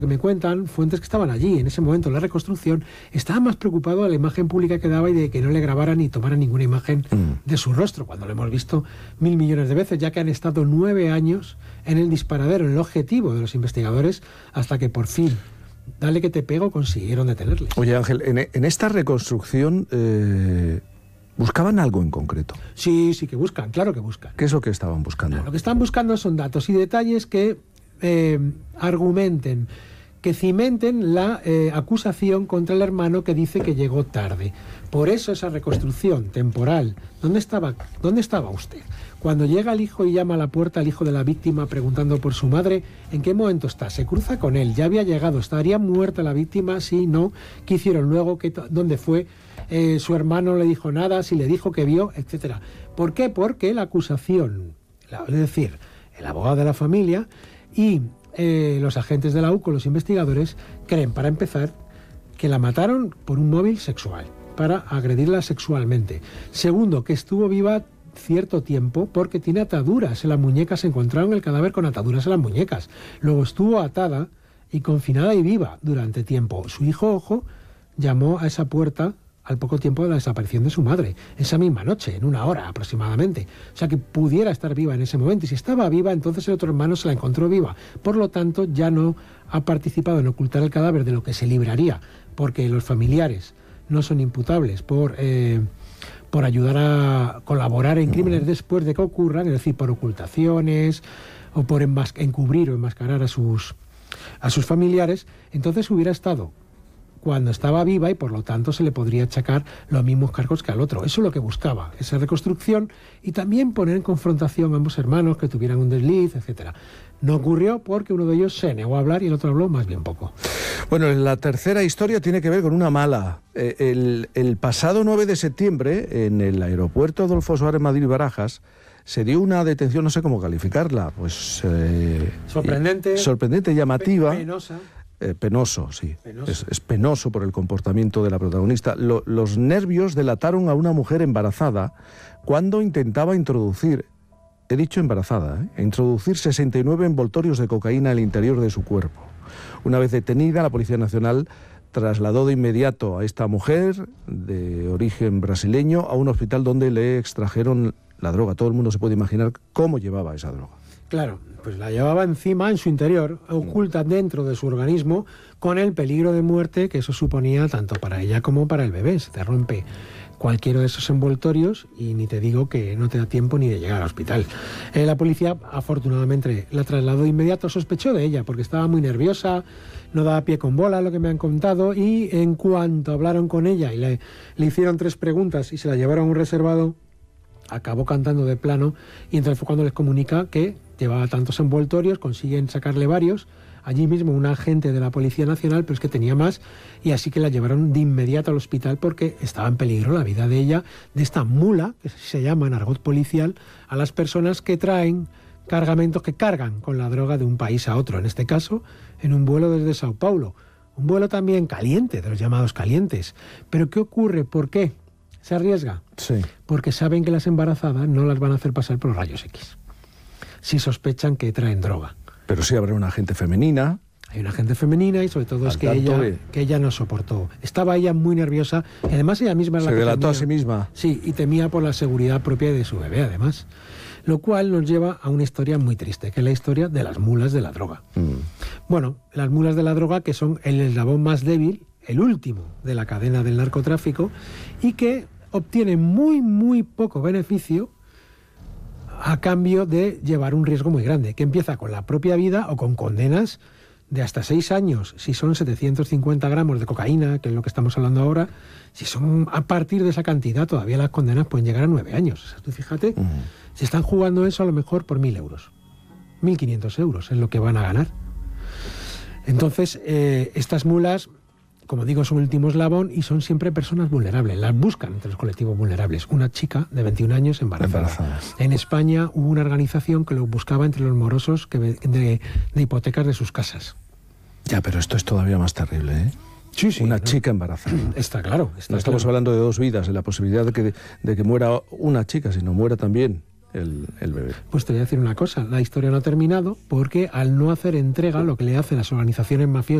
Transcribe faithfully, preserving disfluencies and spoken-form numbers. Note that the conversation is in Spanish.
que me cuentan fuentes que estaban allí en ese momento en la reconstrucción, estaba más preocupado de la imagen pública que daba y de que no le grabaran ni tomaran ninguna imagen mm. de su rostro, cuando lo hemos visto mil millones de veces, ya que han estado nueve años en el disparadero, en el objetivo de los investigadores, hasta que por fin, dale que te pego, consiguieron detenerles. Oye, Ángel, en, en esta reconstrucción eh, ¿buscaban algo en concreto? Sí, sí que buscan, claro que buscan. ¿Qué es lo que estaban buscando? Claro, lo que están buscando son datos y detalles que eh, argumenten, que cimenten la eh, acusación contra el hermano que dice que llegó tarde. Por eso esa reconstrucción temporal. ¿Dónde estaba, dónde estaba usted? Cuando llega el hijo y llama a la puerta al hijo de la víctima preguntando por su madre, ¿en qué momento está? Se cruza con él, ya había llegado, ¿estaría muerta la víctima? Sí, no. ¿Qué hicieron luego? ¿Qué, ¿Dónde fue? Eh, su hermano no le dijo nada, si le dijo que vio, etcétera. ¿Por qué? Porque la acusación, la, es decir, el abogado de la familia y Eh, los agentes de la U C O, los investigadores, creen, para empezar, que la mataron por un móvil sexual, para agredirla sexualmente. Segundo, que estuvo viva cierto tiempo porque tiene ataduras en las muñecas, se encontraron el cadáver con ataduras en las muñecas. Luego estuvo atada y confinada y viva durante tiempo. Su hijo, ojo, llamó a esa puerta al poco tiempo de la desaparición de su madre, esa misma noche, en una hora aproximadamente. O sea, que pudiera estar viva en ese momento. Y si estaba viva, entonces el otro hermano se la encontró viva. Por lo tanto, ya no ha participado en ocultar el cadáver, de lo que se libraría, porque los familiares no son imputables por, eh, por ayudar a colaborar en crímenes después de que ocurran, es decir, por ocultaciones o por enmas- encubrir o enmascarar a sus, a sus familiares. Entonces hubiera estado cuando estaba viva y por lo tanto se le podría achacar los mismos cargos que al otro. Eso es lo que buscaba, esa reconstrucción, y también poner en confrontación a ambos hermanos que tuvieran un desliz, etcétera. No ocurrió porque uno de ellos se negó a hablar y el otro habló más bien poco. Bueno, la tercera historia tiene que ver con una mala. Eh, el, el pasado nueve de septiembre, en el aeropuerto Adolfo Suárez Madrid-Barajas, se dio una detención, no sé cómo calificarla, pues... Eh, sorprendente. Sorprendente, llamativa. Penosa. Eh, penoso, sí. Penoso. Es, es penoso por el comportamiento de la protagonista. Lo, los nervios delataron a una mujer embarazada cuando intentaba introducir, he dicho embarazada, ¿eh? introducir sesenta y nueve envoltorios de cocaína al interior de su cuerpo. Una vez detenida, la Policía Nacional trasladó de inmediato a esta mujer de origen brasileño a un hospital donde le extrajeron la droga. Todo el mundo se puede imaginar cómo llevaba esa droga. Claro, pues la llevaba encima, en su interior, oculta dentro de su organismo, con el peligro de muerte que eso suponía tanto para ella como para el bebé. Se te rompe cualquiera de esos envoltorios y ni te digo que no te da tiempo ni de llegar al hospital. Eh, la policía, afortunadamente, la trasladó de inmediato. Sospechó de ella porque estaba muy nerviosa, no daba pie con bola, lo que me han contado, y en cuanto hablaron con ella y le, le hicieron tres preguntas y se la llevaron a un reservado, acabó cantando de plano, y entonces fue cuando les comunica que llevaba tantos envoltorios, consiguen sacarle varios, allí mismo un agente de la Policía Nacional, pero es que tenía más, y así que la llevaron de inmediato al hospital porque estaba en peligro la vida de ella, de esta mula, que se llama en argot policial, a las personas que traen cargamentos, que cargan con la droga de un país a otro, en este caso en un vuelo desde Sao Paulo, un vuelo también caliente, de los llamados calientes. Pero ¿qué ocurre? ¿Por qué se arriesga? Sí. Porque saben que las embarazadas no las van a hacer pasar por los rayos X, si sospechan que traen droga. Pero sí habrá una agente femenina. Hay una agente femenina y sobre todo es que ella, de... que ella no soportó. Estaba ella muy nerviosa y además ella misma... Se la que delató temía. a sí misma. Sí, y temía por la seguridad propia de su bebé además. Lo cual nos lleva a una historia muy triste, que es la historia de las mulas de la droga. Mm. Bueno, las mulas de la droga, que son el eslabón más débil, el último de la cadena del narcotráfico, y que obtienen muy, muy poco beneficio a cambio de llevar un riesgo muy grande, que empieza con la propia vida o con condenas de hasta seis años, si son setecientos cincuenta gramos de cocaína, que es lo que estamos hablando ahora. Si son a partir de esa cantidad, todavía las condenas pueden llegar a nueve años. O sea, tú fíjate, uh-huh. si están jugando eso a lo mejor por mil euros, mil quinientos euros es lo que van a ganar. Entonces, eh, estas mulas, como digo, son el último eslabón y son siempre personas vulnerables. Las buscan entre los colectivos vulnerables. Una chica de veintiún años embarazada. embarazada. En España hubo una organización que lo buscaba entre los morosos que de, de, de hipotecas de sus casas. Ya, pero esto es todavía más terrible, ¿eh? Sí, sí. Una ¿no? chica embarazada. Está claro. Está no estamos claro. hablando de dos vidas, de la posibilidad de que, de que muera una chica, sino muera también el, el bebé. Pues te voy a decir una cosa, la historia no ha terminado porque al no hacer entrega, lo que le hacen las organizaciones mafiosas